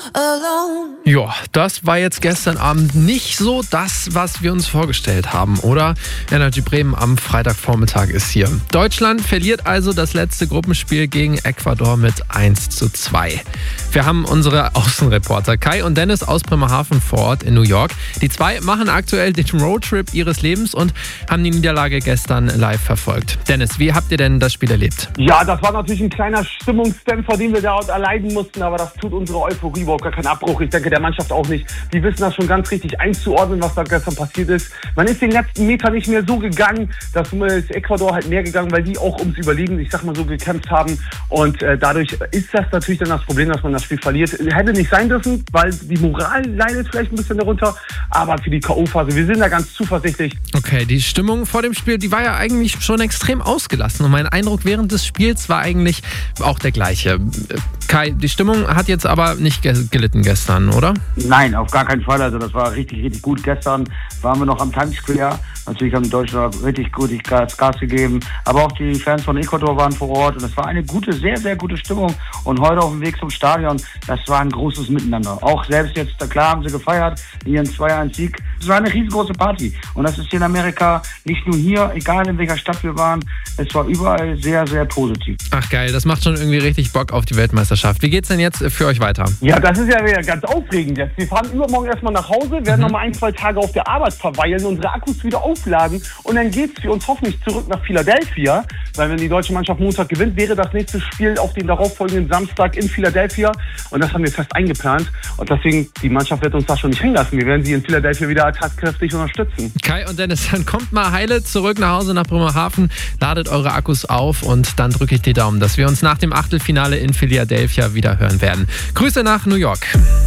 Ja, das war jetzt gestern Abend nicht so das, was wir uns vorgestellt haben, oder? Energy Bremen am Freitagvormittag ist hier. Deutschland verliert also das letzte Gruppenspiel gegen Ecuador mit 1:2. Wir haben unsere Außenreporter Kai und Dennis aus Bremerhaven vor Ort in New York. Die zwei machen aktuell den Roadtrip ihres Lebens und haben die Niederlage gestern live verfolgt. Dennis, wie habt ihr denn das Spiel erlebt? Ja, das war natürlich ein kleiner Stimmungsdämpfer, den wir da erleiden mussten, aber das tut unsere Euphorie überhaupt gar keinen Abbruch. Ich denke, der Mannschaft auch nicht. Die wissen das schon ganz richtig einzuordnen, was da gestern passiert ist. Man ist den letzten Meter nicht mehr so gegangen, das ist Ecuador halt mehr gegangen, weil die auch ums Überleben, ich sag mal so, gekämpft haben. Und dadurch ist das natürlich dann das Problem, dass man das Spiel verliert. Hätte nicht sein dürfen, weil die Moral leidet vielleicht ein bisschen darunter, aber für die K.O.-Phase, wir sind da ganz zuversichtlich. Okay, die Stimmung vor dem Spiel, die war ja eigentlich schon extrem ausgelassen und mein Eindruck während des Spiels war eigentlich auch der gleiche. Kai, die Stimmung hat jetzt aber nicht gelitten gestern, oder? Nein, auf gar keinen Fall. Also das war richtig, richtig gut. Gestern waren wir noch am Times Square. Natürlich haben die Deutschen richtig gut Gas gegeben. Aber auch die Fans von Ecuador waren vor Ort. Und es war eine gute, sehr, sehr gute Stimmung. Und heute auf dem Weg zum Stadion, das war ein großes Miteinander. Auch selbst jetzt, klar haben sie gefeiert, ihren 2-1-Sieg. Es war eine riesengroße Party. Und das ist hier in Amerika, nicht nur hier, egal in welcher Stadt wir waren, es war überall sehr, sehr positiv. Ach geil, das macht schon irgendwie richtig Bock auf die Weltmeisterschaft. Wie geht's denn jetzt für euch weiter? Ja, das ist ja wieder ganz aufregend jetzt. Wir fahren übermorgen erstmal nach Hause, werden nochmal 1-2 Tage auf der Arbeit verweilen, unsere Akkus wieder aufladen und dann geht's für uns hoffentlich zurück nach Philadelphia, weil wenn die deutsche Mannschaft Montag gewinnt, wäre das nächste Spiel auf den darauffolgenden Samstag in Philadelphia und das haben wir fest eingeplant und deswegen, die Mannschaft wird uns da schon nicht hängen lassen. Wir werden sie in Philadelphia wieder tatkräftig unterstützen. Kai und Dennis, dann kommt mal heile zurück nach Hause nach Bremerhaven, ladet eure Akkus auf und dann drücke ich die Daumen, dass wir uns nach dem Achtelfinale in Philadelphia wieder hören werden. Grüße nach New York.